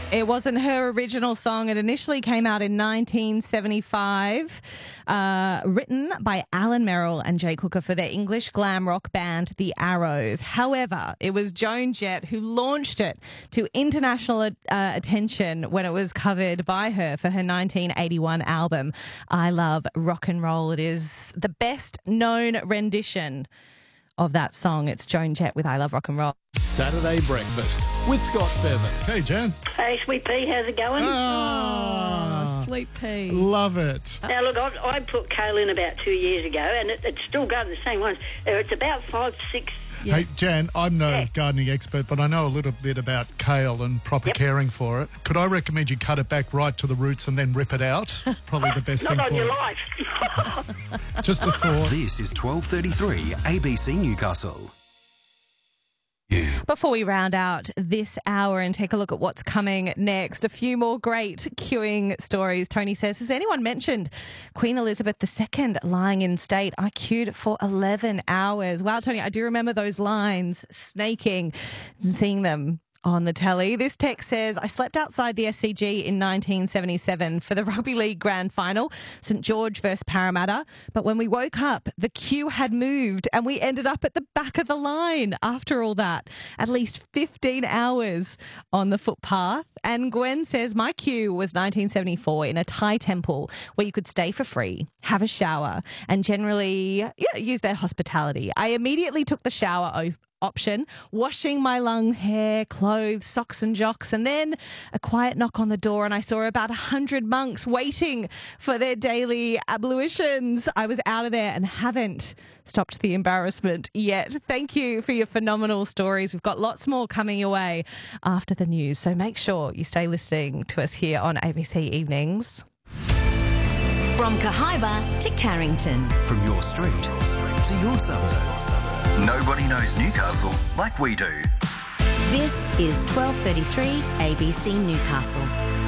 It wasn't her original song. It initially came out in 1975, written by Alan Merrill and Jay Cooker for their English glam rock band, The Arrows. However, it was Joan Jett who launched it to international attention when it was covered by her for her 1981 album, I Love Rock and Roll. It is the best known rendition of that song. It's Joan Jett with I Love Rock and Roll. Saturday Breakfast with Scott Bevan. Hey, Jan. Hey, Sweet Pea, how's it going? Oh, Sweet Pea. Love it. Now, look, I put kale in about 2 years ago, and it's still going the same ones. It's about 5, 6... Yeah. Hey, Jan, I'm no gardening expert, but I know a little bit about kale and proper caring for it. Could I recommend you cut it back right to the roots and then rip it out? Probably the best thing Not for on your it. life. Just a thought. This is 12:33 ABC Newcastle. Before we round out this hour and take a look at what's coming next, a few more great queuing stories. Tony says, has anyone mentioned Queen Elizabeth II lying in state? I queued for 11 hours. Wow, Tony, I do remember those lines, snaking, and seeing them on the telly. This text says, I slept outside the SCG in 1977 for the Rugby League Grand Final, St George versus Parramatta. But when we woke up, the queue had moved and we ended up at the back of the line after all that. At least 15 hours on the footpath. And Gwen says, my queue was 1974 in a Thai temple where you could stay for free, have a shower, and generally use their hospitality. I immediately took the shower option, washing my long hair, clothes, socks and jocks, and then a quiet knock on the door and I saw about 100 monks waiting for their daily ablutions. I was out of there and haven't stopped the embarrassment yet. Thank you for your phenomenal stories. We've got lots more coming your way after the news, so make sure you stay listening to us here on ABC Evenings. From Cahaiba to Carrington. From your street to your suburb. Nobody knows Newcastle like we do. This is 12:33 ABC Newcastle.